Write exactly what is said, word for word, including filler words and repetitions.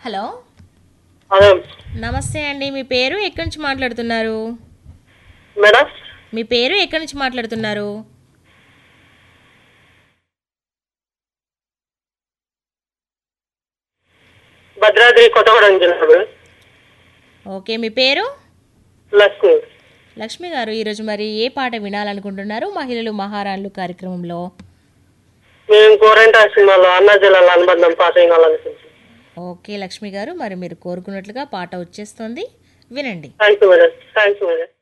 Hello hello నమస్తే అండి. మీ పేరు ఎక్కడి నుంచి మాట్లాడుతున్నారు? మేడం, మీ పేరు ఎక్కడి నుంచి మాట్లాడుతున్నారు? భద్రాద్రి కొత్తగూడెం జిల్లా మేడం. ఓకే, మీ పేరు? లక్ష్మి. లక్ష్మి గారు, ఈరోజు మరి ఏ పాట వినాలనుకుంటున్నారు మహిళలు మహారాణులు కార్యక్రమంలో? మేము కోరంట సినిమాలో అన్నా జిల్లాల అనుబంధం పాట వినాలనుకుంటున్నాం. ఓకే లక్ష్మి గారు, మరి మీరు కోరుకున్నట్లుగా పాట వచ్చేస్తుంది, వినండి. Thank you madam. Thank you madam.